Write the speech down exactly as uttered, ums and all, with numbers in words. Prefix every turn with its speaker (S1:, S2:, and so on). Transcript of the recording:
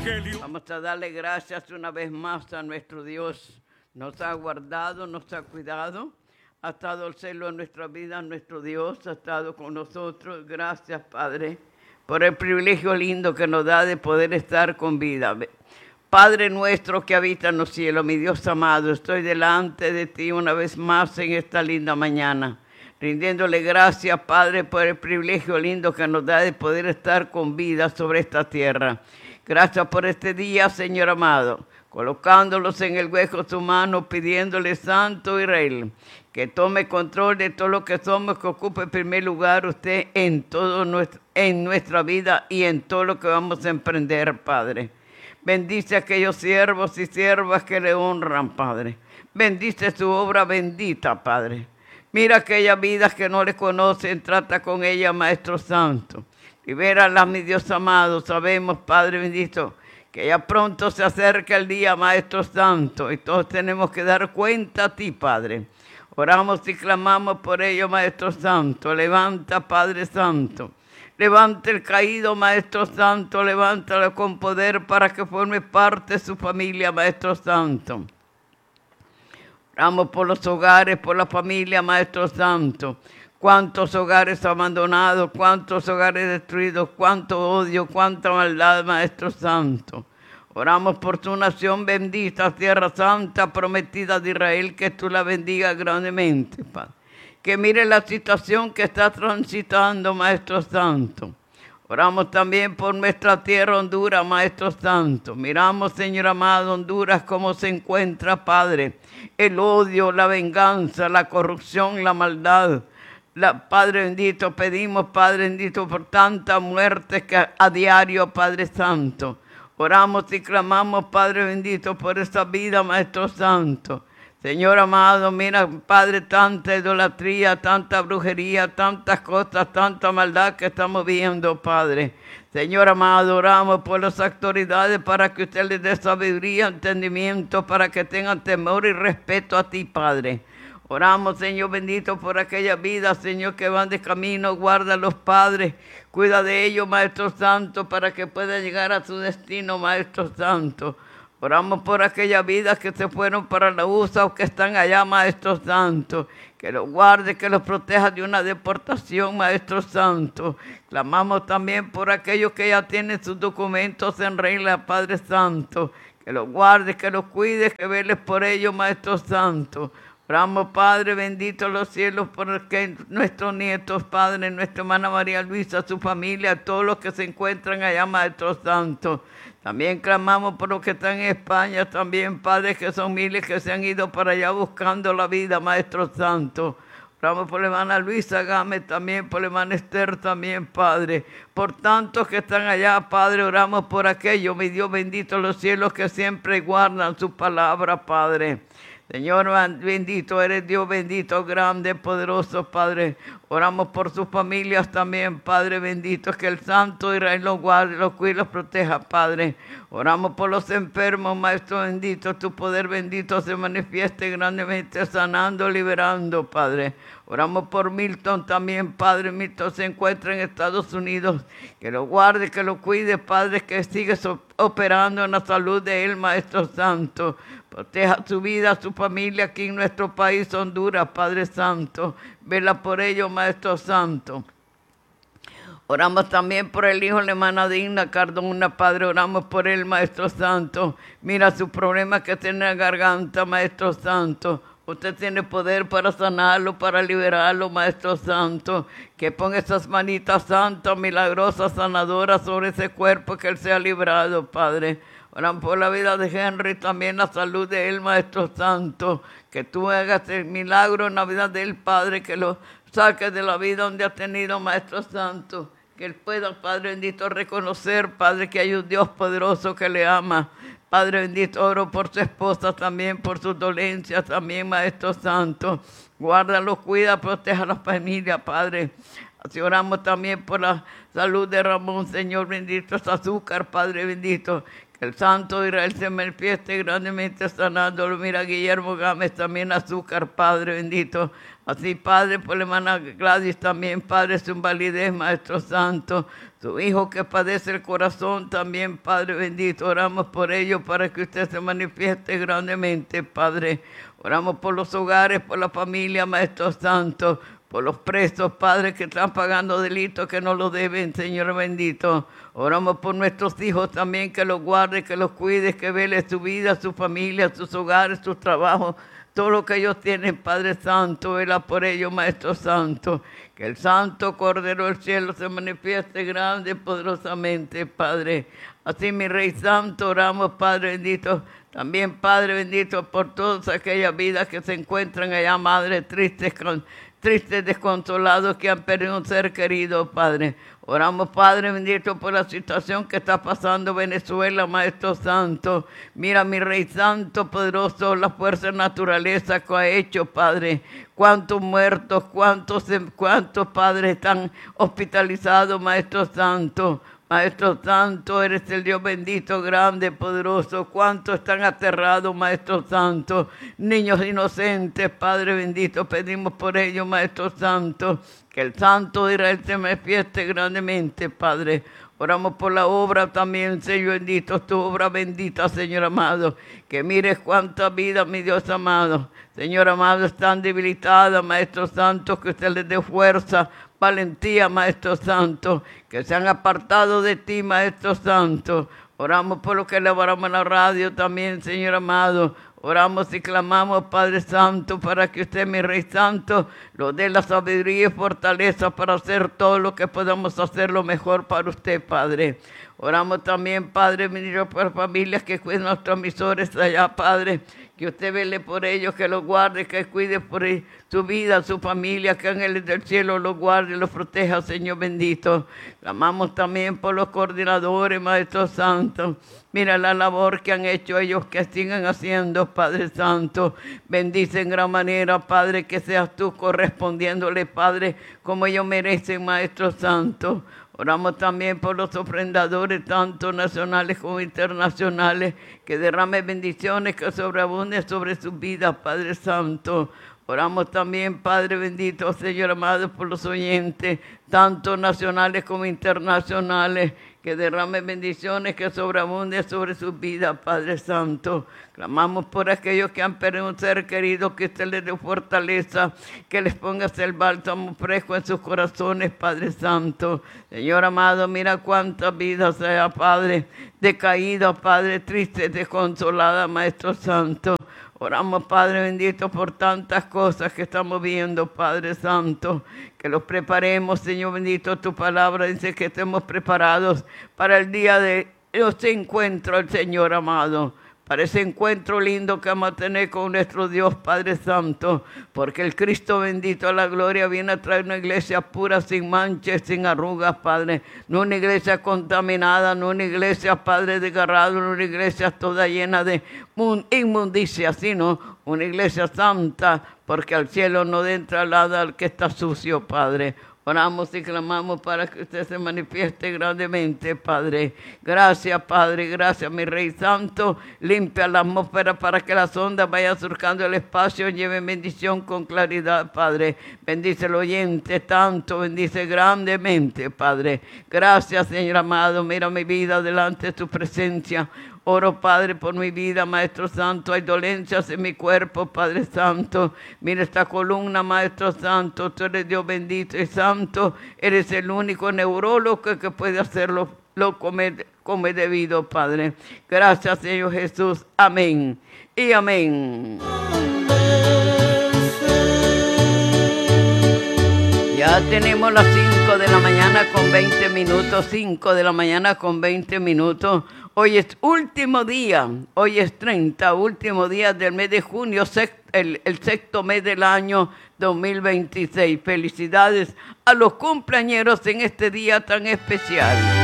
S1: Vamos a darle gracias una vez más a nuestro Dios. Nos ha guardado, nos ha cuidado. Ha estado el celo en nuestra vida, nuestro Dios ha estado con nosotros. Gracias, Padre, por el privilegio lindo que nos da de poder estar con vida. Padre nuestro que habita en los cielos, mi Dios amado, estoy delante de ti una vez más en esta linda mañana, rindiéndole gracias, Padre, por el privilegio lindo que nos da de poder estar con vida sobre esta tierra. Gracias por este día, Señor amado, colocándolos en el hueco de su mano, pidiéndole, Santo Israel, que tome control de todo lo que somos, que ocupe el primer lugar usted en, todo nuestro, en nuestra vida y en todo lo que vamos a emprender, Padre. Bendice a aquellos siervos y siervas que le honran, Padre. Bendice su obra bendita, Padre. Mira aquellas vidas que no le conocen, trata con ellas, Maestro Santo. Libéralas, mi Dios amado. Sabemos, Padre bendito, que ya pronto se acerca el día, Maestro Santo, y todos tenemos que dar cuenta a ti, Padre. Oramos y clamamos por ello, Maestro Santo. Levanta, Padre Santo. Levanta el caído, Maestro Santo. Levántalo con poder para que forme parte de su familia, Maestro Santo. Oramos por los hogares, por la familia, Maestro Santo. Cuántos hogares abandonados, cuántos hogares destruidos, cuánto odio, cuánta maldad, Maestro Santo. Oramos por tu nación bendita, Tierra Santa, prometida de Israel, que tú la bendigas grandemente, Padre. Que mire la situación que está transitando, Maestro Santo. Oramos también por nuestra tierra, Honduras, Maestro Santo. Miramos, Señor amado, Honduras, cómo se encuentra, Padre. El odio, la venganza, la corrupción, la maldad. La, Padre bendito, pedimos, Padre bendito, por tanta muerte que a, a diario, Padre Santo. Oramos y clamamos, Padre bendito, por esta vida, Maestro Santo. Señor amado, mira, Padre, tanta idolatría, tanta brujería, tantas cosas, tanta maldad que estamos viendo, Padre. Señor amado, oramos por las autoridades para que usted les dé sabiduría, entendimiento, para que tengan temor y respeto a ti, Padre. Oramos, Señor bendito, por aquellas vidas, Señor, que van de camino. Guarda a los padres, cuida de ellos, Maestro Santo, para que puedan llegar a su destino, Maestro Santo. Oramos por aquellas vidas que se fueron para la U S A o que están allá, Maestro Santo. Que los guarde, que los proteja de una deportación, Maestro Santo. Clamamos también por aquellos que ya tienen sus documentos en regla, Padre Santo. Que los guarde, que los cuide, que veles por ellos, Maestro Santo. Oramos, Padre bendito los cielos, por que nuestros nietos, Padre, nuestra hermana María Luisa, su familia, todos los que se encuentran allá, Maestro Santo. También clamamos por los que están en España, también, Padre, que son miles que se han ido para allá buscando la vida, Maestro Santo. Oramos por la hermana Luisa Gámez, también por la hermana Esther, también, Padre. Por tantos que están allá, Padre, oramos por aquellos, mi Dios bendito los cielos, que siempre guardan su palabra, Padre. Señor bendito, eres Dios bendito, grande, poderoso, Padre. Oramos por sus familias también, Padre bendito, que el Santo Israel los guarde, los cuide, los proteja, Padre. Oramos por los enfermos, Maestro bendito, tu poder bendito se manifieste grandemente, sanando, liberando, Padre. Oramos por Milton también, Padre. Milton se encuentra en Estados Unidos. Que lo guarde, que lo cuide, Padre, que siga operando en la salud de él, Maestro Santo. Proteja su vida, su familia aquí en nuestro país, Honduras, Padre Santo. Vela por ello, Maestro Santo. Oramos también por el hijo de la hermana Digna Cardona, Padre. Oramos por él, Maestro Santo. Mira su problema que tiene en la garganta, Maestro Santo. Usted tiene poder para sanarlo, para liberarlo, Maestro Santo. Que ponga esas manitas santas, milagrosas, sanadoras sobre ese cuerpo, que él sea librado, Padre. Oramos por la vida de Henry, también la salud de él, Maestro Santo. Que tú hagas el milagro en la vida de él, Padre, que lo saques de la vida donde ha tenido, Maestro Santo. Que él pueda, Padre bendito, reconocer, Padre, que hay un Dios poderoso que le ama. Padre bendito, oro por su esposa también, por sus dolencias también, Maestro Santo. Guárdalo, cuida, proteja a la familia, Padre. Así oramos también por la salud de Ramón, Señor bendito, es azúcar, Padre bendito. Que el Santo Israel se manifieste grandemente sanándolo. Mira, Guillermo Gámez también azúcar, Padre bendito. Así, Padre, por la hermana Gladys también, Padre, su invalidez, Maestro Santo. Su hijo que padece el corazón también, Padre bendito. Oramos por ello para que usted se manifieste grandemente, Padre. Oramos por los hogares, por la familia, Maestro Santo. Por los presos, Padre, que están pagando delitos que no lo deben, Señor bendito. Oramos por nuestros hijos también, que los guarde, que los cuide, que vele su vida, su familia, sus hogares, sus trabajos. Todo lo que ellos tienen, Padre Santo, vela por ellos, Maestro Santo. Que el Santo Cordero del Cielo se manifieste grande y poderosamente, Padre. Así, mi Rey Santo, oramos, Padre bendito. También, Padre bendito, por todas aquellas vidas que se encuentran allá, Madre, tristes, con, tristes, desconsolados, que han perdido un ser querido, Padre. Oramos, Padre bendito, por la situación que está pasando Venezuela, Maestro Santo. Mira, mi Rey Santo, poderoso, la fuerza de naturaleza que ha hecho, Padre. Cuántos muertos, cuántos, cuántos padres están hospitalizados, Maestro Santo. Maestro Santo, eres el Dios bendito, grande, poderoso. ¿Cuántos están aterrados, Maestro Santo? Niños inocentes, Padre bendito, pedimos por ellos, Maestro Santo, que el Santo de Israel se manifieste grandemente, Padre. Oramos por la obra también, Señor bendito, tu obra bendita, Señor amado. Que mires cuántas vidas, mi Dios amado. Señor amado, están debilitadas, Maestro Santo, que usted les dé fuerza, valentía, Maestro Santo, que se han apartado de ti, Maestro Santo. Oramos por lo que elaboramos en la radio también, Señor amado. Oramos y clamamos, Padre Santo, para que usted, mi Rey Santo, nos dé la sabiduría y fortaleza para hacer todo lo que podamos hacer lo mejor para usted, Padre. Oramos también, Padre, ministro por familias que cuiden a los transmisores allá, Padre. Que usted vele por ellos, que los guarde, que cuide por su vida, su familia, que ángeles del cielo los guarde y los proteja, Señor bendito. Clamamos también por los coordinadores, Maestro Santo. Mira la labor que han hecho ellos, que sigan haciendo, Padre Santo. Bendice en gran manera, Padre, que seas tú correspondiéndole, Padre, como ellos merecen, Maestro Santo. Oramos también por los ofrendadores, tanto nacionales como internacionales, que derrame bendiciones, que sobreabunden sobre sus vidas, Padre Santo. Oramos también, Padre bendito, Señor amado, por los oyentes, tanto nacionales como internacionales, que derrame bendiciones, que sobreabunden sobre sus vidas, Padre Santo. Clamamos por aquellos que han perdido un ser querido, que usted les dé fortaleza, que les pongas el bálsamo fresco en sus corazones, Padre Santo. Señor amado, mira cuántas vidas sea, Padre, decaídas, Padre, tristes, desconsoladas, Maestro Santo. Oramos, Padre bendito, por tantas cosas que estamos viendo, Padre Santo, que los preparemos, Señor bendito. Tu palabra dice que estemos preparados para el día de ese encuentro, el Señor amado. Para ese encuentro lindo que vamos a tener con nuestro Dios, Padre Santo, porque el Cristo bendito a la gloria viene a traer una iglesia pura, sin manches, sin arrugas, Padre. No una iglesia contaminada, no una iglesia, Padre, desgarrada, no una iglesia toda llena de inmundicia, sino una iglesia santa, porque al cielo no entra nada al que está sucio, Padre. Oramos y clamamos para que usted se manifieste grandemente, Padre. Gracias, Padre, gracias, mi Rey Santo. Limpia la atmósfera para que las ondas vayan surcando el espacio y lleven bendición con claridad, Padre. Bendice el oyente tanto, bendice grandemente, Padre. Gracias, Señor amado. Mira mi vida delante de tu presencia. Oro, Padre, por mi vida, Maestro Santo. Hay dolencias en mi cuerpo, Padre Santo. Mira esta columna, Maestro Santo. Tú eres Dios bendito y santo. Eres el único neurólogo que puede hacerlo lo como, como es debido, Padre. Gracias, Señor Jesús. Amén y amén. Ya tenemos las cinco de la mañana con veinte minutos. cinco de la mañana con veinte minutos. Hoy es último día, hoy es treinta, último día del mes de junio, el, el sexto mes del año dos mil veintiséis. Felicidades a los cumpleañeros en este día tan especial.